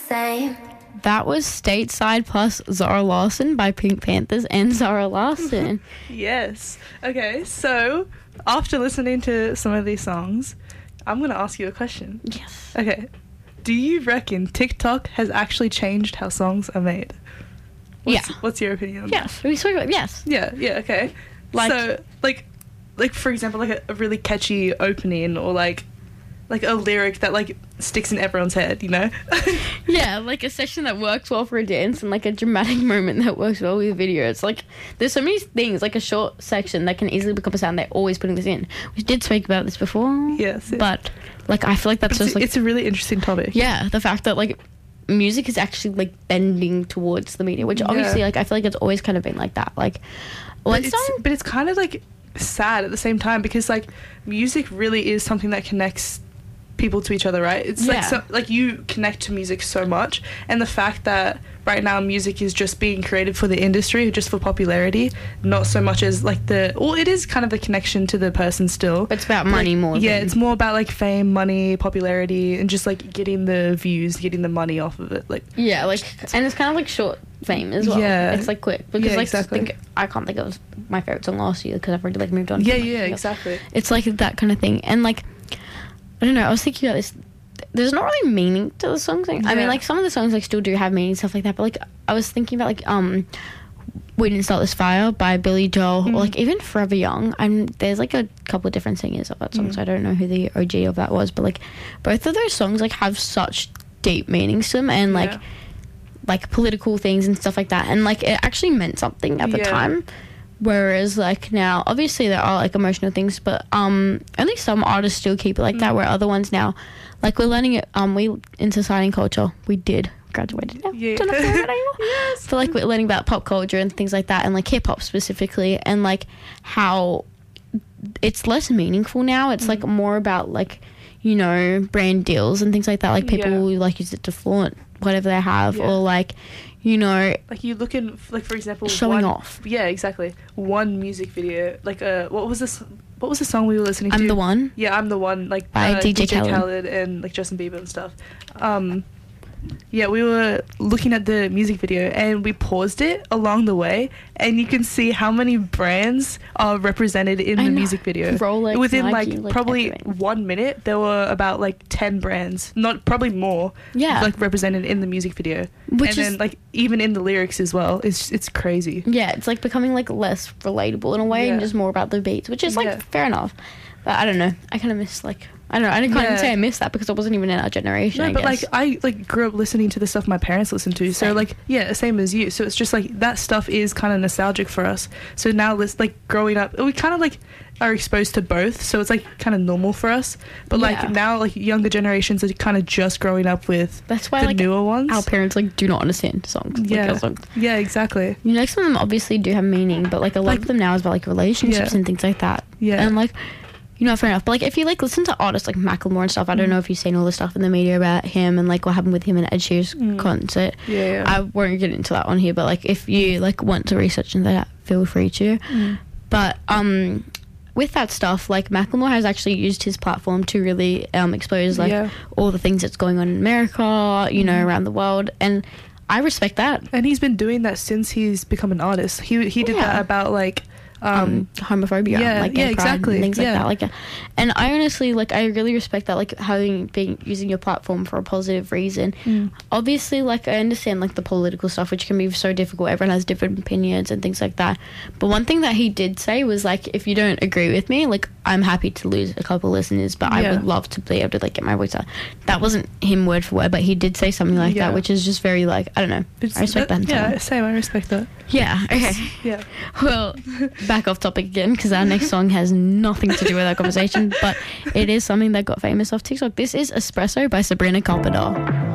same. That was Stateside plus Zara Larsson by Pink Panthers and Zara Larsson. Yes. Okay, so after listening to some of these songs, I'm going to ask you a question. Yes. Okay. Do you reckon TikTok has actually changed how songs are made? What's your opinion on that? Yes. We saw it. Yes. Yeah, okay. Like- so, like for example, like a really catchy opening or like a lyric that like sticks in everyone's head, you know? Yeah, like a section that works well for a dance and like a dramatic moment that works well with a video. It's like there's so many things, like a short section that can easily become a sound. They're always putting this in. We did speak about this before. Yes. But like I feel like that's just like it's a really interesting topic. Yeah, the fact that like music is actually like bending towards the media, which obviously like I feel like it's always kind of been like that. Like but it's kind of like sad at the same time because like music really is something that connects people to each other, right? It's like you connect to music so much, and the fact that right now music is just being created for the industry, just for popularity, not so much as like it is kind of a connection to the person still, but it's about money more. Yeah, it's more about like fame, money, popularity, and just like getting the views, getting the money off of it. Like and it's kind of like short fame as well. Yeah, it's like quick because like exactly. I can't think of my favorite song last year because I've already like moved on. Exactly. It's like that kind of thing, and like I don't know. I was thinking about this. There's not really meaning to the songs. I mean, like some of the songs like still do have meaning and stuff like that. But like I was thinking about like "We Didn't Start This Fire" by Billy Joel, or like even "Forever Young." And there's like a couple of different singers of that song, so I don't know who the OG of that was. But like both of those songs like have such deep meanings to them, and like political things and stuff like that. And like it actually meant something at the time. Whereas like now obviously there are like emotional things, but only some artists still keep it like that, where other ones now like we're learning it we in society and culture we did graduated now. Don't have to learn it anymore. Yes. So like we're learning about pop culture and things like that, and like hip hop specifically, and like how it's less meaningful now. It's like more about like, you know, brand deals and things like that, like people like use it to flaunt whatever they have, or like, you know, like you look in, like for example, showing off. Yeah, exactly. One music video, like what was the song we were listening to? I'm the One. Yeah, I'm the One, like by DJ Khaled and like Justin Bieber and stuff. Yeah, we were looking at the music video and we paused it along the way, and you can see how many brands are represented in the music video. Rolex, within Nike, like probably everything. 1 minute, there were about like 10 brands, not probably more, like represented in the music video. Which then like even in the lyrics as well. It's crazy. Yeah, it's like becoming like less relatable in a way, and just more about the beats, which is like fair enough. But I don't know. I kind of miss like. I don't know. I can't even say I missed that because it wasn't even in our generation. No, I but guess. like I like grew up listening to the stuff my parents listened to. So like same as you. So it's just like that stuff is kind of nostalgic for us. So now like growing up, we kind of like are exposed to both. So it's like kind of normal for us. But like now like younger generations are kind of just growing up with that's why the like newer ones. Our parents like do not understand songs. Yeah, like, songs. Yeah, exactly. You know, some of them obviously do have meaning, but like a lot of them now is about like relationships and things like that. Yeah, and like. You know, fair enough. But, like, if you, like, listen to artists like Macklemore and stuff, I don't know if you've seen all the stuff in the media about him and, like, what happened with him in Ed Sheeran's concert. Yeah. I won't get into that on here, but, like, if you, like, want to research into that, feel free to. But, with that stuff, like, Macklemore has actually used his platform to really expose, like, all the things that's going on in America, you know, around the world. And I respect that. And he's been doing that since he's become an artist. He did that about, like... homophobia, like gay pride and things like that. Like, and I honestly, like, I really respect that, like, using your platform for a positive reason. Obviously, like, I understand, like, the political stuff, which can be so difficult. Everyone has different opinions and things like that. But one thing that he did say was, like, if you don't agree with me, like, I'm happy to lose a couple listeners, but I would love to be able to, like, get my voice out. That wasn't him word for word, but he did say something like that, which is just very, like, I don't know. I respect that. Yeah, same. I respect that. Yeah. Okay. Yeah. Well, back off topic again, because our next song has nothing to do with that conversation, but it is something that got famous off TikTok. This is Espresso by Sabrina Carpenter.